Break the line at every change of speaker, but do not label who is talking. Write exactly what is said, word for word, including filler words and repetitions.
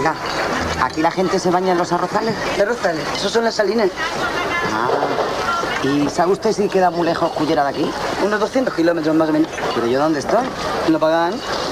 Venga, ¿aquí la gente se baña en los arrozales?
¿Qué arrozales? Esos son las salinas.
Ah. ¿Y sabe usted si queda muy lejos Cullera de aquí?
Unos doscientos kilómetros más o menos.
¿Pero yo dónde estoy?
¿No pagan?